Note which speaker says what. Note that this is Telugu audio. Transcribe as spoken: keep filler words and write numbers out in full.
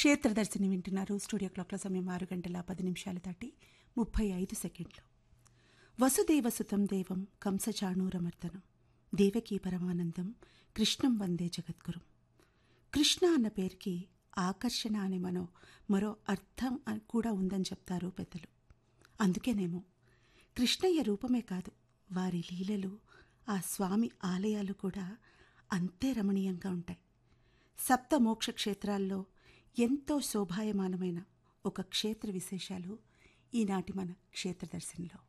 Speaker 1: క్షేత్రదర్శిని వింటున్నారు. స్టూడియో క్లాక్ల సమయం ఆరు గంటల పది నిమిషాలు దాటి ముప్పై ఐదు సెకండ్లు. వసుదేవసుతం దేవం కంసచాణూరమర్దనం దేవకీ పరమానందం కృష్ణం వందే జగద్గురుం. కృష్ణ అన్న పేరుకి ఆకర్షణ అనే మనో మరో అర్థం కూడా ఉందని చెప్తారు పెద్దలు. అందుకేనేమో కృష్ణయ్య రూపమే కాదు, వారి లీలలు, ఆ స్వామి ఆలయాలు కూడా అంతే రమణీయంగా ఉంటాయి. సప్త మోక్ష క్షేత్రాల్లో ఎంతో శోభాయమానమైన ఒక క్షేత్ర విశేషాలు ఈనాటి మన క్షేత్రదర్శనంలో.